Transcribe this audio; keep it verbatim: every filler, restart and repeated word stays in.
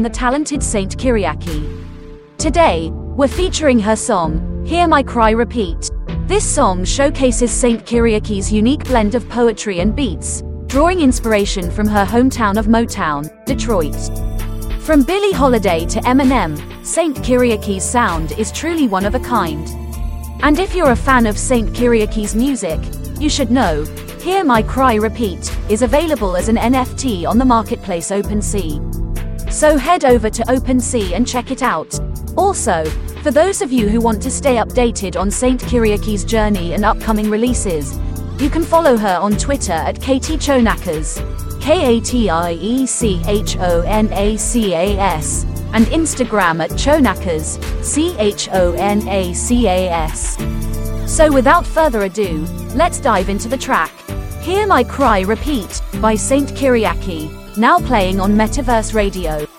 and the talented Saint Kyriaki. Today, we're featuring her song, Hear My Cry Repeat. This song showcases Saint Kyriaki's unique blend of poetry and beats, drawing inspiration from her hometown of Motown, Detroit. From Billie Holiday to Eminem, Saint Kyriaki's sound is truly one of a kind. And if you're a fan of Saint Kyriaki's music, you should know, Hear My Cry Repeat is available as an N F T on the marketplace OpenSea. So head over to OpenSea and check it out. Also, for those of you who want to stay updated on Saint Kyriaki's journey and upcoming releases, you can follow her on Twitter at Katie Chonacas, K A T I E C H O N A C A S, and Instagram at Chonacas, C H O N A C A S. So without further ado, let's dive into the track, Hear My Cry Repeat, by Saint Kyriaki, now playing on Metaverse Radio.